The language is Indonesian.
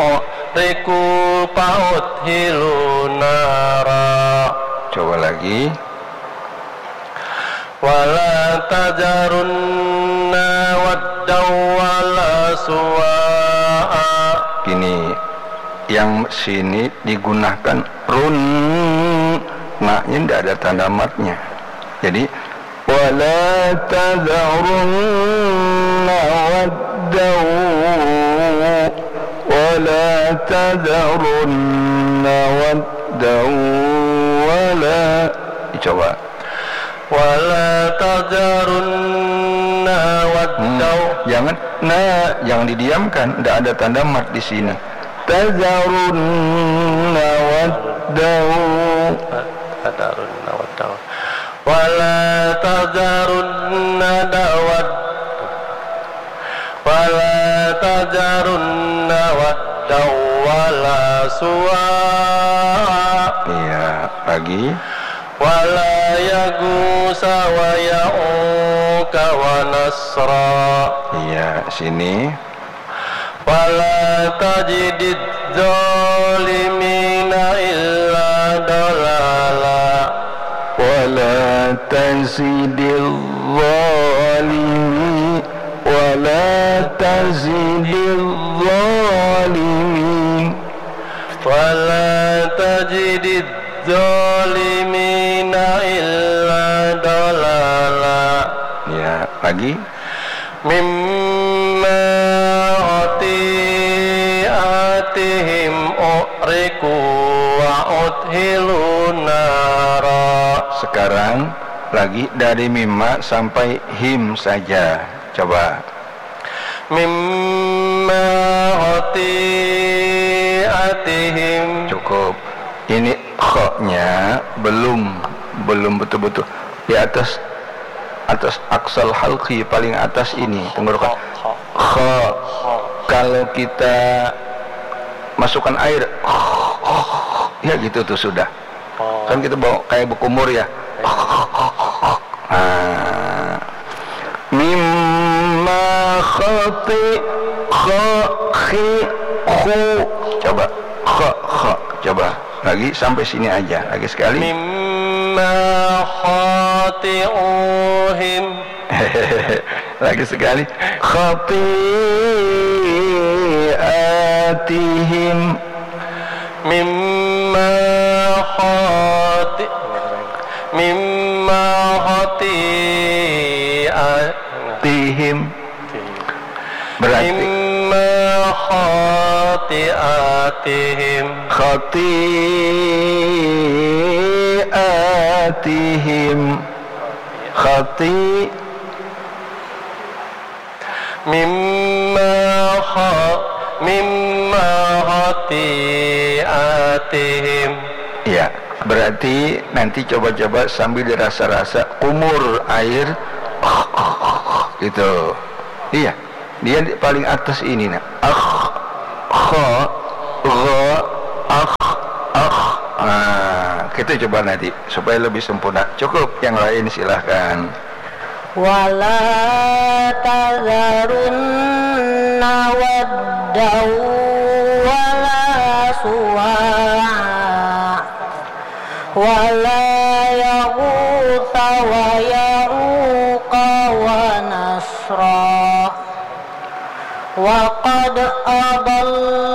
riku paut hilunara. Coba lagi. Wala tajarunna waddaw wala suwa'a. Gini, yang sini digunakan run, naknya tidak ada tanda matnya. Jadi wala tajarunna waddaw wala tajarunna waddaw wala. Coba. Wala tajarunna waddaw. Jangan didiamkan, tidak ada tanda mat di sini. Tajarunna waddaw. Tajarunna waddaw. Wala tajarunna dawad. Wala tajarunna waddaw wala suwa. Iya, lagi. Wala yagusa wa ya'uka wa nasra. Iya, sini. Wala tajidid zalimina illa dalala. Wala tazidil zalimin. Wala tazidil zalimin. Wala tajidid zalimina illa dalala. Ya, lagi. Mimma atiatihim u'riku wa udhilu nara. Sekarang lagi dari mimma sampai him saja. Coba. Mimma atiatihim. Cukup. Ini kha-nya belum betul-betul di atas aksal halqi, paling atas ini tenggorokan. Kha. Kalau kita masukkan air, ya gitu tuh sudah. Kan kita bawa kayak berkumur ya. Mimma khati kha khi khu. Coba kha. Coba lagi sampai sini aja. Lagi sekali. Mimma khati'uhim. Lagi sekali. Khati'atihim. Mimma khati'atihim. Berarti Mimma khati'atihim. Khati'atihim. Mimma khati'atihim. Ya, berarti nanti coba-coba sambil dirasa-rasa kumur air gitu. Iya, dia di paling atas ini nak. Kita coba nanti supaya lebih sempurna. Cukup, yang lain silahkan. Wala tazarunna waddaw wala suwa'a wala yaghutha wa ya'uqa wa nasra wa qad adalla